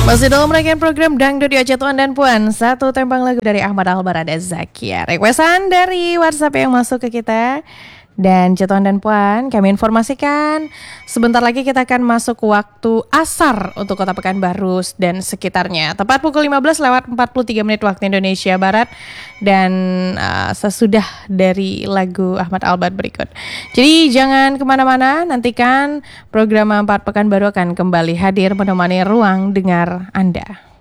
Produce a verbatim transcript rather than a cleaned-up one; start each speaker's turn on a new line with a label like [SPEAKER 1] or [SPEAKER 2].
[SPEAKER 1] Masih dalam rangkaian program Dangdut ya Tuan dan Puan. Satu tembang lagu dari Ahmad Albar ada Zakia. Requestan dari WhatsApp yang masuk ke kita. Dan Tuan dan Puan, kami informasikan sebentar lagi kita akan masuk waktu asar untuk Kota Pekanbaru dan sekitarnya. Tepat pukul lima belas lewat empat puluh tiga menit waktu Indonesia Barat. Dan uh, sesudah dari lagu Ahmad Albar berikut. Jadi jangan kemana-mana, nantikan program Empat Pekanbaru akan kembali hadir menemani ruang dengar Anda.